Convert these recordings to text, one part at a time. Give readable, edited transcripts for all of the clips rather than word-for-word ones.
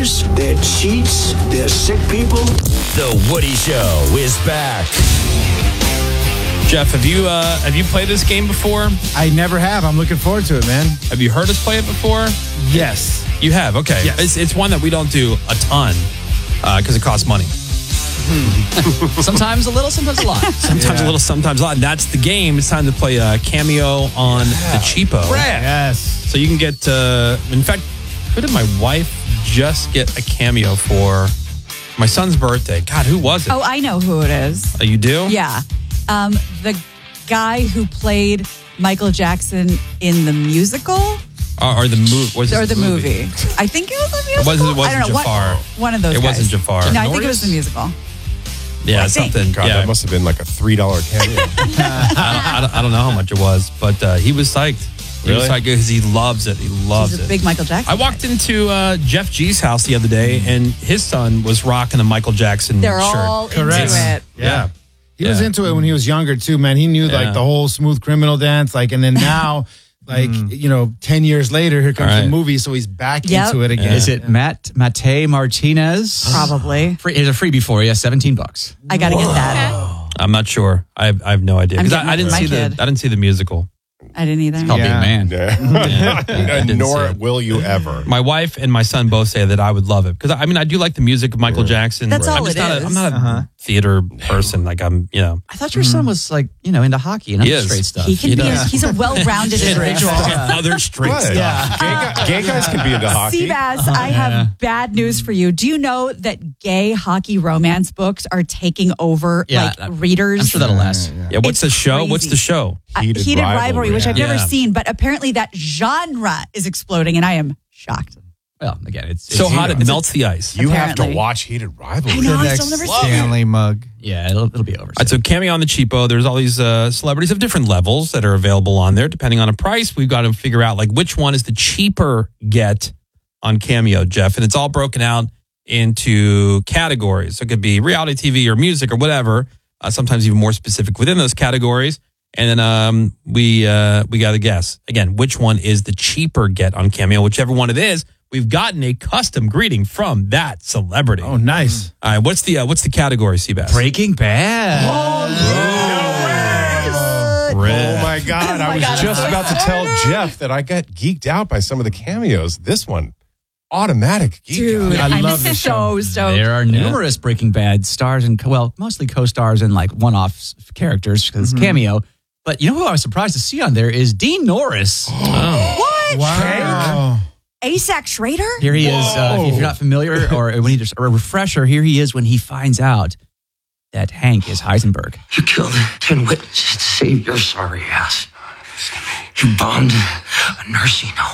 liars, they're cheats, they're sick people. The Woody Show is back. Jeff, have you played this game before? I never have. I'm looking forward to it, man. Have you heard us play it before? Yes. You have? Okay. Yes. It's one that we don't do a ton because it costs money. Sometimes a little, sometimes a lot. Sometimes a little, sometimes a lot. And that's the game. It's time to play a Cameo on the cheapo. Yes. So you can get, in fact, who did my wife just get a Cameo for my son's birthday? God, who was it? Oh, I know who it is. You do? Yeah. The guy who played Michael Jackson in the musical. Or the movie. Or the movie. I think it was the musical. It wasn't I don't know. Jafar. One of those It guys. wasn't Jafar. No, I think it was the musical. Yeah, I think. something. God, yeah. that must have been like a $3 cameo. I don't know how much it was, but he was psyched. He was psyched because he loves it. He loves He's a it. big Michael Jackson I walked into Jeff G's house the other day, and his son was rocking a Michael Jackson They're shirt. all Correct. into it. Yeah. He was into it when he was younger, too, man. He knew, like, the whole Smooth Criminal dance. Like, and then now, like, 10 years later, here comes the movie, so he's back into it again. Is it Mate Martinez? Probably. It's a freebie for you, $17. I got to get that. I'm not sure. I have no idea. I'm Because getting I it didn't for my see kid. I didn't see the musical. I didn't either. It's called Being a Man. Yeah. didn't see Nor it. will you ever. My wife and my son both say that I would love it. Because, I do like the music of Michael Jackson. That's all I'm just it not is. I'm not a theater person. Like, I'm, I thought your son was like, into hockey and He other is. straight stuff. He can He be. does. He's a well-rounded individual. other straight What? stuff. Gay guys can be into hockey. Seabass, I have bad news for you. Do you know that gay hockey romance books are taking over readers? I'm sure that'll last. Yeah, what's It's the show? crazy. What's the show? Heated Rivalry, which I've never Yeah. seen, but apparently that genre is exploding, and I am shocked. Well, again, it's So hot it melts the ice. You have to Apparently. watch Heated Rivalry. I know, I Next still never seen it. Stanley mug. Yeah, it'll be over. All right, so Cameo on the cheapo. There's all these celebrities of different levels that are available on there. Depending on a price, we've got to figure out like which one is the cheaper get on Cameo, Jeff. And it's all broken out into categories. So it could be reality TV or music or whatever. Sometimes even more specific within those categories. And then we got to guess again which one is the cheaper get on Cameo. Whichever one it is, we've gotten a custom greeting from that celebrity. Oh, nice. All right, what's the category, Seabass? Breaking Bad. Oh my God. I was just about to tell Jeff that I got geeked out by some of the cameos. This one, automatic geek Dude, out. I I'm love this so stoked. There are numerous Breaking Bad stars and mostly co-stars and like one-off characters because it's Cameo. But you know who I was surprised to see on there is Dean Norris. What? Wow. ASAC Schrader? Here he is. If you're not familiar or when just a refresher, here he is when he finds out that Hank is Heisenberg. You killed 10 witnesses to save your sorry ass. You bombed a nursing home.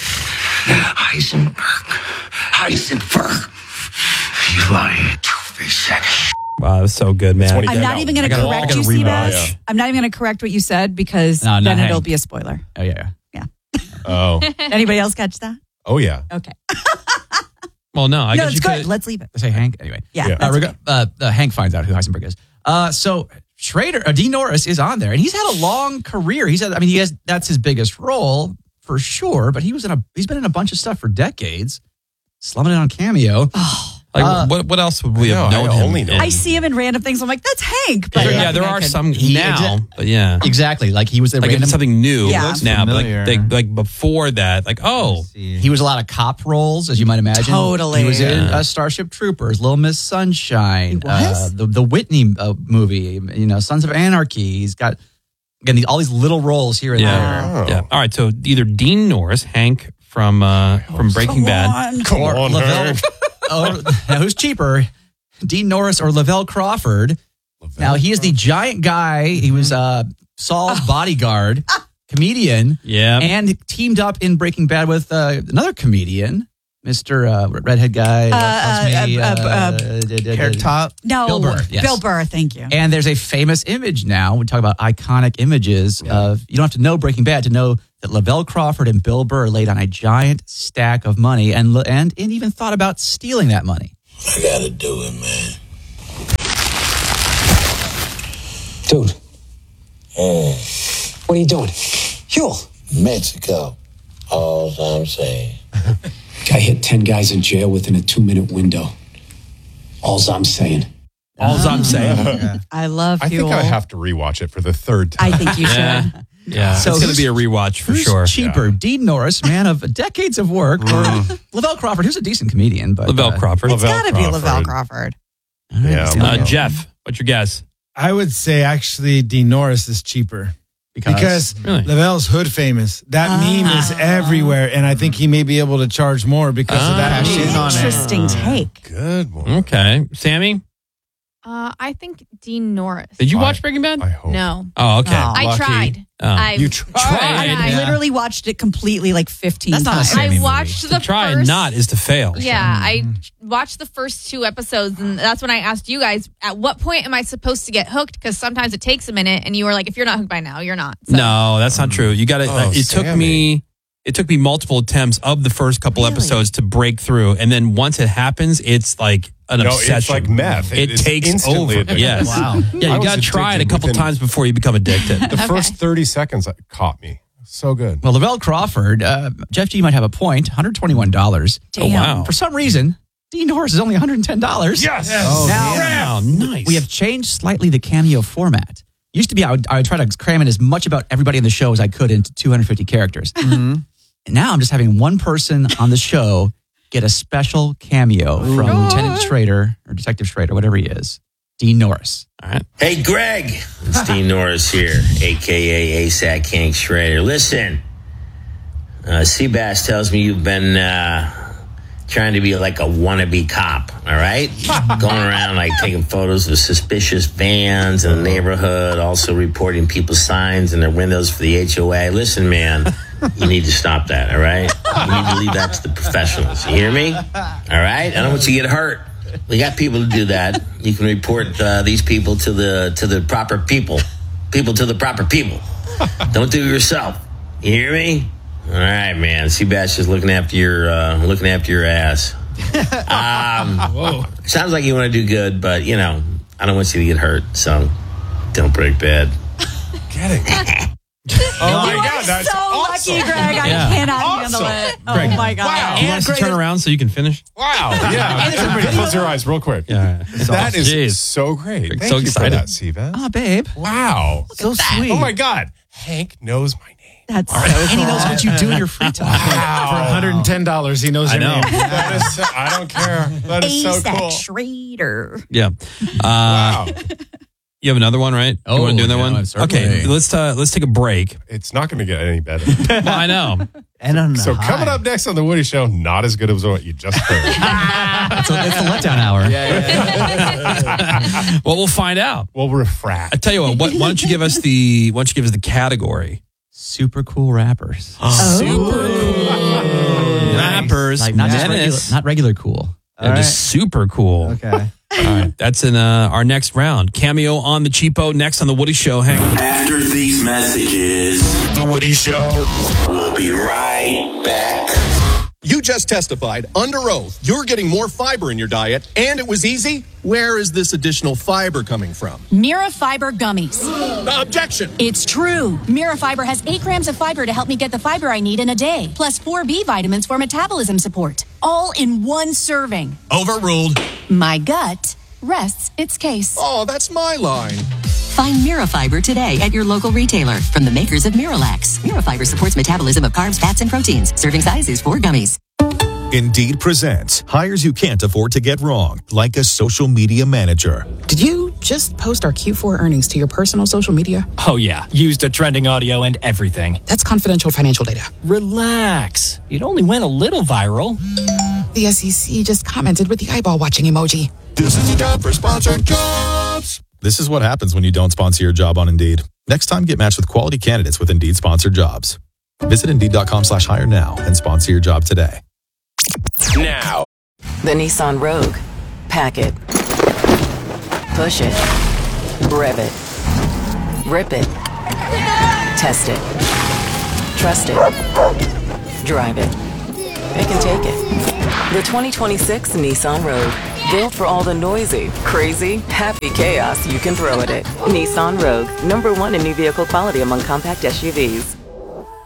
Heisenberg. You lying two-faced sack of shit. Wow, that's so good, man. That's what I'm not even going to correct you, Seabass. I'm not even going to correct what you said because No, not then it'll Hank. be a spoiler. Oh, yeah. Oh. Anybody else catch that? Oh, yeah. Okay. Well, no, I No, guess it's you good. could. Let's leave it. Say Hank? Anyway. Yeah. Yeah. that's okay. Hank finds out who Heisenberg is. So Dean Norris is on there, and he's had a long career. That's his biggest role for sure. But he's been in a bunch of stuff for decades. Slumming it on Cameo. What else would we have I known know, him? only know in? I see him in random things. I'm like, that's Hank. But Yeah, nothing there I are could- some He- now, but yeah. Exactly. Like he was the Like if random. it's something new Yeah. Looks now, but familiar. like before that, like, oh, He was a lot of cop roles, as you might imagine. Totally. He was in Yeah. Starship Troopers, Little Miss Sunshine, He was? the Whitney movie, Sons of Anarchy. He's got all these little roles here and yeah. Yeah. All right, so either Dean Norris, Hank from Breaking Bad. Come there. on, Lavelle, now who's cheaper, Dean Norris or Lavelle Crawford? Now he is the giant guy. He was Saul's bodyguard, comedian, Yeah. and teamed up in Breaking Bad with another comedian, Mr. Redhead guy. Hair top. No. Bill Burr, yes. Bill Burr, thank you. And there's a famous image now. We talk about iconic images of, you don't have to know Breaking Bad to know that Lavelle Crawford and Bill Burr laid on a giant stack of money and even thought about stealing that money. I gotta do it, man. Dude. What are you doing? Mexico. All I'm saying. Guy hit 10 guys in jail within a 2-minute window. All's I'm saying. All's I'm saying. I love I Fuel. think I have to rewatch it for the third time. I think you should. Yeah, So it's going who's- to be a rewatch for Who's sure. cheaper, Dean Norris, man of decades of work, or Lavelle Crawford, who's a decent comedian, but Lavelle Crawford. It's got to be Lavelle Crawford. Yeah. Jeff, what's your guess? I would say actually Dean Norris is cheaper. Because Really? Lavelle's hood famous. That meme is everywhere, and I think he may be able to charge more because of that. She's meme. on it. Interesting take. Good one. Okay. Sammy, I think Dean Norris. did you watch Breaking Bad? I hope. No. Oh, okay. Oh. I Lucky. tried. Oh. You tried. I literally watched it completely like 15 That's not a times. Sammy I movie. watched To the try first. and not is to fail. Yeah, I watched the first 2 episodes, and that's when I asked you guys, at what point am I supposed to get hooked? Because sometimes it takes a minute, and you were like, if you're not hooked by now, you're not. So. No, that's not true. You got to. Oh, It took me multiple attempts of the first couple episodes to break through, and then once it happens, it's like an obsession. It's like meth. It is takes instantly over. addictive. Yes. Wow. Yeah, I you was got to try it a addicted couple within- times before you become addicted. The first 30 seconds caught me. So good. Well, Lavelle Crawford, Jeff G might have a point, $121. Oh, wow. For some reason, Dean Norris is only $110. Yes. Now, Wow, nice. we have changed slightly the Cameo format. Used to be I would try to cram in as much about everybody in the show as I could into 250 characters. And now I'm just having one person on the show get a special cameo from Lieutenant Schrader or Detective Schrader, whatever he is, Dean Norris. All right. Hey, Greg. It's Dean Norris here, a.k.a. ASAC King Schrader. Listen, Seabass tells me you've been trying to be like a wannabe cop, all right? Going around, like, taking photos of suspicious vans in the neighborhood, also reporting people's signs in their windows for the HOA. Listen, man, you need to stop that, all right? You need to leave that to the professionals. You hear me? All right? I don't want you to get hurt. We got people to do that. You can report these people to the proper people. People to the proper people. Don't do it yourself. You hear me? All right, man. Seabass is looking after your ass. Sounds like you want to do good, but I don't want you to get hurt. So don't break bad. Get it. Oh my God, that's so awesome. lucky, Greg. I Yeah. cannot Awesome. handle it. Greg. Oh my God. Wow. You want us to turn around so you can finish? Wow. Yeah. Everybody close their eyes real quick. Yeah. That is Jeez. so great. I'm Thank so you excited. for that, Seabass. Oh, babe. Wow. So sweet. Oh my God. Hank knows my name. That's so And he cool. knows what you do in your free time. For $110, he knows I your know. name. That is I don't care. That is so ASAC cool. Schrader. Yeah. Wow. You have another one, right? Oh, you want to do another yeah, one? certainly. Okay, let's take a break. It's not going to get any better. Well, I know. And on So coming up next on The Woody Show, not as good as what you just heard. it's the letdown hour. Well, we'll find out. We'll refract. I tell you what. Why don't you give us the category? Super cool rappers. Super cool rappers. Like not just Menace. not regular cool. They're just super cool. Okay. All right, that's in our next round. Cameo on the Cheapo next on the Woody Show. Hang on. After these messages, The Woody Show will be right back. You just testified under oath you're getting more fiber in your diet, and it was easy. Where is this additional fiber coming from? Mira Fiber Gummies. Objection. It's true. Mira Fiber has 8 grams of fiber to help me get the fiber I need in a day, plus 4 B vitamins for metabolism support, all in one serving. Overruled. My gut rests its case. Oh, that's my line. Find Mirafiber today at your local retailer from the makers of Miralax. Mirafiber supports metabolism of carbs, fats, and proteins. Serving size is 4 gummies. Indeed presents hires you can't afford to get wrong, like a social media manager. Did you just post our Q4 earnings to your personal social media? Oh, yeah. Used the trending audio and everything. That's confidential financial data. Relax. It only went a little viral. The SEC just commented with the eyeball watching emoji. This is the job for sponsored jobs. This is what happens when you don't sponsor your job on Indeed. Next time, get matched with quality candidates with Indeed sponsored jobs. Visit Indeed.com/hire now and sponsor your job today. Now, The Nissan Rogue. Pack it. Push it. Rev it. Rip it. Test it. Trust it. Drive it. It can take it. The 2026 Nissan Rogue. Built for all the noisy, crazy, happy chaos you can throw at it. Nissan Rogue. #1 in new vehicle quality among compact SUVs.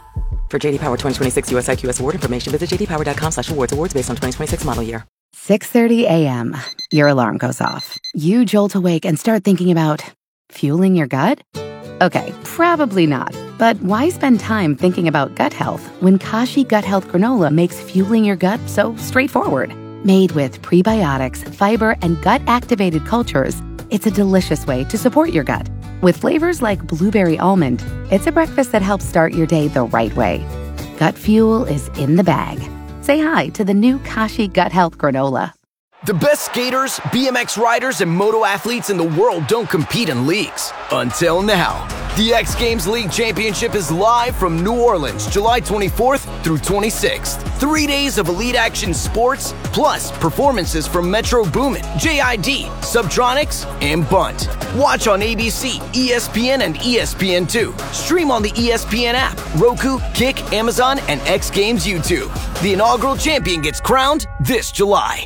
For JD Power 2026 US IQS award information, visit jdpower.com/awards. Awards based on 2026 model year. 6:30 a.m. Your alarm goes off. You jolt awake and start thinking about fueling your gut? Okay, probably not. But why spend time thinking about gut health when Kashi Gut Health Granola makes fueling your gut so straightforward? Made with prebiotics, fiber, and gut-activated cultures, it's a delicious way to support your gut. With flavors like blueberry almond, it's a breakfast that helps start your day the right way. Gut fuel is in the bag. Say hi to the new Kashi Gut Health Granola. The best skaters, BMX riders, and moto athletes in the world don't compete in leagues. Until now. The X Games League Championship is live from New Orleans, July 24th through 26th. 3 days of elite action sports, plus performances from Metro Boomin, JID, Subtronics, and Bunt. Watch on ABC, ESPN, and ESPN2. Stream on the ESPN app, Roku, Kick, Amazon, and X Games YouTube. The inaugural champion gets crowned this July.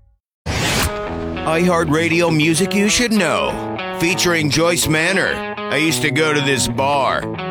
iHeartRadio music you should know. Featuring Joyce Manor. I used to go to this bar.